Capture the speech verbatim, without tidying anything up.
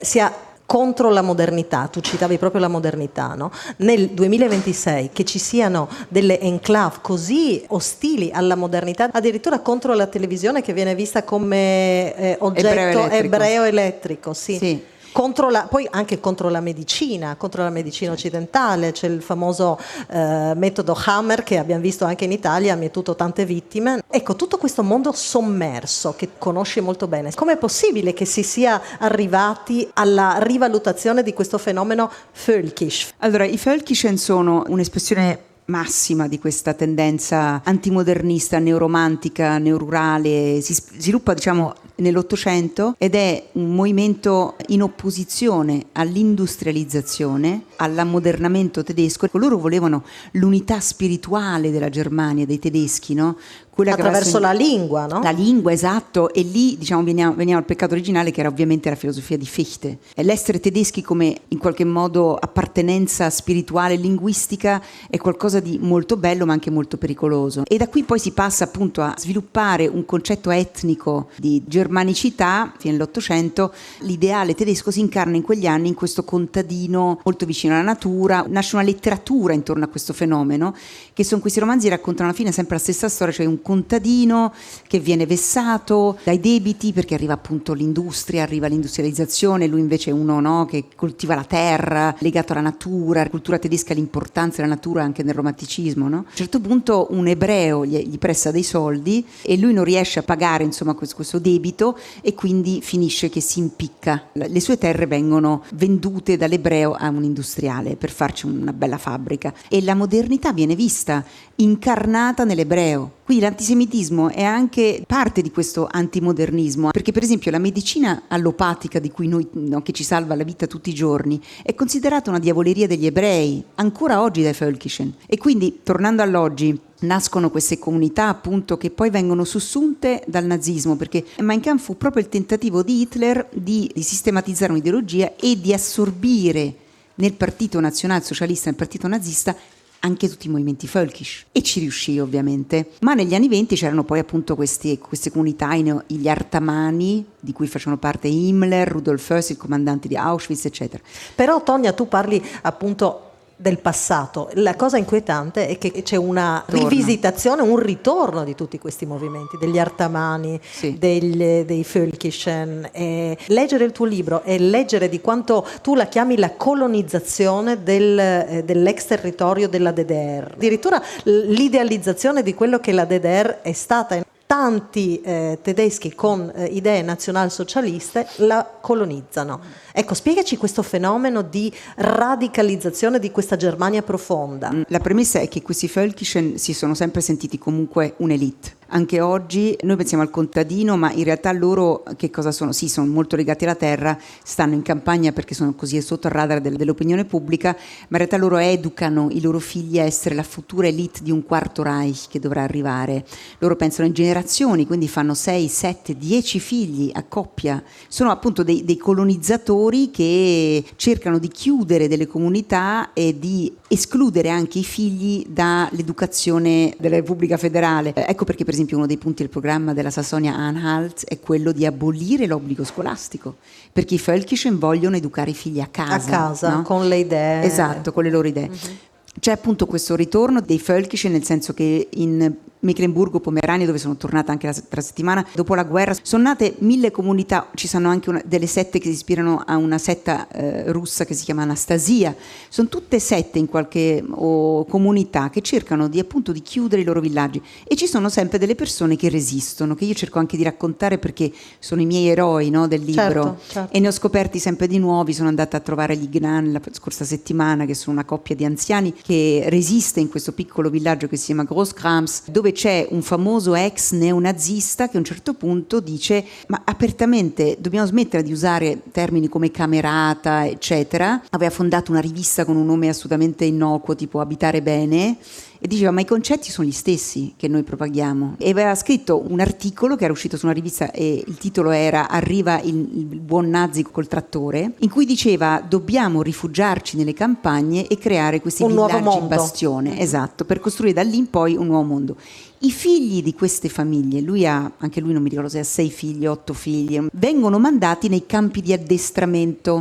sia contro la modernità, tu citavi proprio la modernità, no? Nel duemilaventisei che ci siano delle enclave così ostili alla modernità, addirittura contro la televisione che viene vista come eh, oggetto ebreo elettrico, ebreo elettrico sì. Sì. Contro la, poi anche contro la medicina, contro la medicina occidentale, c'è il famoso eh, metodo Hammer che abbiamo visto anche in Italia, ha mietuto tante vittime. Ecco, tutto questo mondo sommerso che conosci molto bene, com'è possibile che si sia arrivati alla rivalutazione di questo fenomeno Völkisch? Allora, i Völkischen sono un'espressione massima di questa tendenza antimodernista, neoromantica, neorurale, si sviluppa diciamo nell'Ottocento ed è un movimento in opposizione all'industrializzazione, all'ammodernamento tedesco. Loro volevano l'unità spirituale della Germania, dei tedeschi, no? Quella attraverso che la lingua, no? La lingua, esatto, e lì diciamo veniamo, veniamo al peccato originale che era ovviamente la filosofia di Fichte. E l'essere tedeschi come in qualche modo appartenenza spirituale, linguistica è qualcosa di molto bello ma anche molto pericoloso. E da qui poi si passa appunto a sviluppare un concetto etnico di germanicità fino all'Ottocento. L'ideale tedesco si incarna in quegli anni in questo contadino molto vicino alla natura, nasce una letteratura intorno a questo fenomeno che sono questi romanzi che raccontano alla fine sempre la stessa storia, cioè un contadino che viene vessato dai debiti perché arriva appunto l'industria, arriva l'industrializzazione, lui invece è uno no, che coltiva la terra, legato alla natura, la cultura tedesca, l'importanza della natura anche nel romanticismo, no? A un certo punto un ebreo gli, gli presta dei soldi e lui non riesce a pagare insomma questo, questo debito e quindi finisce che si impicca. Le sue terre vengono vendute dall'ebreo a un industriale per farci una bella fabbrica e la modernità viene vista incarnata nell'ebreo. Quindi l'antisemitismo è anche parte di questo antimodernismo, perché per esempio la medicina allopatica di cui noi, no, che ci salva la vita tutti i giorni, è considerata una diavoleria degli ebrei, ancora oggi dai Völkischen. E quindi, tornando all'oggi, nascono queste comunità appunto che poi vengono sussunte dal nazismo, perché Mein Kampf fu proprio il tentativo di Hitler di, di sistematizzare un'ideologia e di assorbire nel partito nazionalsocialista, nel partito nazista, anche tutti i movimenti Völkisch, e ci riuscì ovviamente. Ma negli anni venti c'erano poi appunto questi, queste comunità, gli Artamani, di cui facevano parte Himmler, Rudolf Höss, il comandante di Auschwitz, eccetera. Però Tonia, tu parli appunto del passato. La cosa inquietante è che c'è una Torno. rivisitazione, un ritorno di tutti questi movimenti, degli Artamani, sì. degli, dei Völkischen. E leggere il tuo libro e leggere di quanto tu la chiami la colonizzazione del, eh, dell'ex territorio della D D R, addirittura l'idealizzazione di quello che la D D R è stata. Tanti eh, tedeschi con eh, idee nazionalsocialiste la colonizzano. Ecco, spiegaci questo fenomeno di radicalizzazione di questa Germania profonda. La premessa è che questi Völkischen si sono sempre sentiti comunque un'elite. Anche oggi noi pensiamo al contadino, ma in realtà loro che cosa sono? Sì, sono molto legati alla terra, stanno in campagna perché sono così sotto il radar dell'opinione pubblica, ma in realtà loro educano i loro figli a essere la futura elite di un quarto Reich che dovrà arrivare. Loro pensano in generazioni, quindi fanno sei, sette, dieci figli a coppia. Sono appunto dei, dei colonizzatori che cercano di chiudere delle comunità e di escludere anche i figli dall'educazione della Repubblica Federale. Ecco perché per esempio uno dei punti del programma della Sassonia-Anhalt è quello di abolire l'obbligo scolastico, perché i Völkischen vogliono educare i figli a casa. A casa, no? Con le idee. Esatto, con le loro idee. Uh-huh. C'è appunto questo ritorno dei Völkischen, nel senso che in Mecklenburgo-Pomerania, dove sono tornata anche l'altra settimana, dopo la guerra, sono nate mille comunità, ci sono anche una, delle sette che si ispirano a una setta eh, russa che si chiama Anastasia, sono tutte sette in qualche o comunità che cercano di appunto di chiudere i loro villaggi e ci sono sempre delle persone che resistono, che io cerco anche di raccontare perché sono i miei eroi, no, del libro, certo, certo. E ne ho scoperti sempre di nuovi. Sono andata a trovare gli Gnan la scorsa settimana, che sono una coppia di anziani che resiste in questo piccolo villaggio che si chiama Großkrams, dove c'è un famoso ex neonazista che a un certo punto dice ma apertamente dobbiamo smettere di usare termini come camerata eccetera. Aveva fondato una rivista con un nome assolutamente innocuo tipo Abitare Bene e diceva: ma i concetti sono gli stessi che noi propaghiamo. E aveva scritto un articolo che era uscito su una rivista e il titolo era Arriva il, il buon nazi col trattore, in cui diceva: dobbiamo rifugiarci nelle campagne e creare questi un nuovo villaggi mondo. bastione, esatto, per costruire da lì in poi un nuovo mondo. I figli di queste famiglie, lui ha, anche lui non mi ricordo se ha sei figli, otto figli, vengono mandati nei campi di addestramento